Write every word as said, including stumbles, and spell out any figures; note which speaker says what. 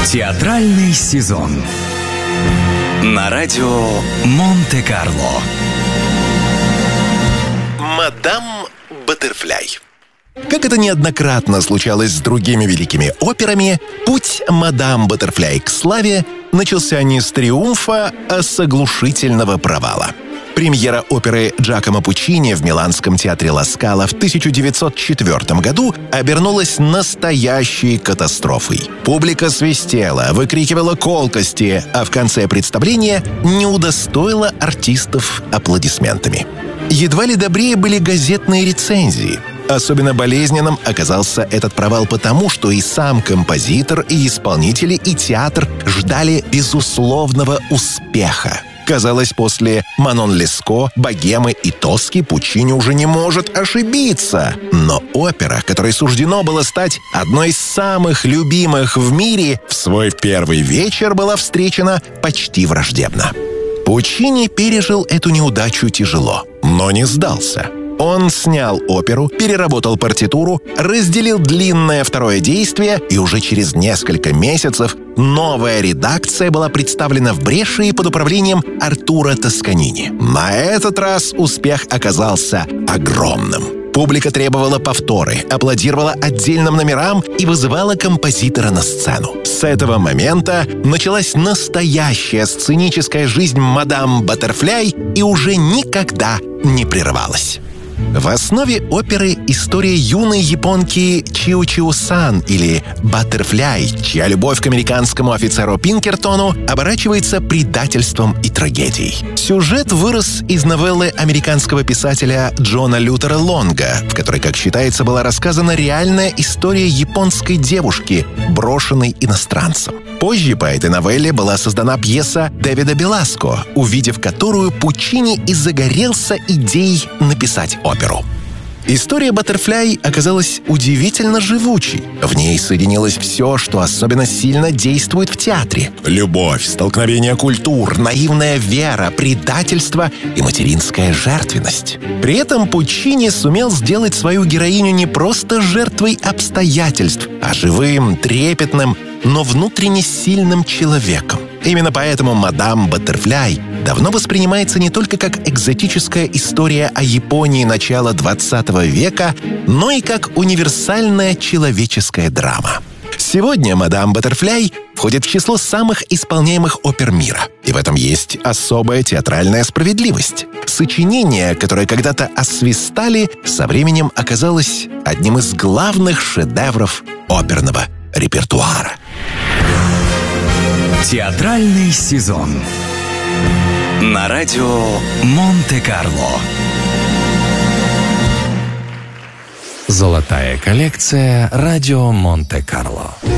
Speaker 1: Театральный сезон на радио Монте-Карло.
Speaker 2: Мадам Баттерфляй. Как это неоднократно случалось с другими великими операми, путь мадам Баттерфляй к славе начался не с триумфа, а с оглушительного провала. Премьера оперы Джакомо Пуччини в Миланском театре Ла Скала в тысяча девятьсот четвёртом году обернулась настоящей катастрофой. Публика свистела, выкрикивала колкости, а в конце представления не удостоила артистов аплодисментами. Едва ли добрее были газетные рецензии. Особенно болезненным оказался этот провал потому, что и сам композитор, и исполнители, и театр ждали безусловного успеха. Казалось, после «Манон Леско», «Богемы» и «Тоски» Пуччини уже не может ошибиться. Но опера, которой суждено было стать одной из самых любимых в мире, в свой первый вечер была встречена почти враждебно. Пуччини пережил эту неудачу тяжело, но не сдался. Он снял оперу, переработал партитуру, разделил длинное второе действие, и уже через несколько месяцев новая редакция была представлена в Брешии под управлением Артуро Тосканини. На этот раз успех оказался огромным. Публика требовала повторы, аплодировала отдельным номерам и вызывала композитора на сцену. С этого момента началась настоящая сценическая жизнь мадам Баттерфляй и уже никогда не прерывалась. В основе оперы история юной японки Чио-Чио-сан или Баттерфляй, чья любовь к американскому офицеру Пинкертону оборачивается предательством и трагедией. Сюжет вырос из новеллы американского писателя Джона Лютера Лонга, в которой, как считается, была рассказана реальная история японской девушки, брошенной иностранцем. Позже по этой новелле была создана пьеса Дэвида Беласко, увидев которую Пуччини и загорелся идеей написать оперу. История Баттерфляй оказалась удивительно живучей. В ней соединилось все, что особенно сильно действует в театре. Любовь, столкновение культур, наивная вера, предательство и материнская жертвенность. При этом Пуччини сумел сделать свою героиню не просто жертвой обстоятельств, а живым, трепетным, но внутренне сильным человеком. Именно поэтому «Мадам Баттерфляй» давно воспринимается не только как экзотическая история о Японии начала двадцатого века, но и как универсальная человеческая драма. Сегодня «Мадам Баттерфляй» входит в число самых исполняемых опер мира. И в этом есть особая театральная справедливость. Сочинение, которое когда-то освистали, со временем оказалось одним из главных шедевров оперного репертуара.
Speaker 1: Театральный сезон на радио Монте-Карло.
Speaker 3: Золотая коллекция радио Монте-Карло.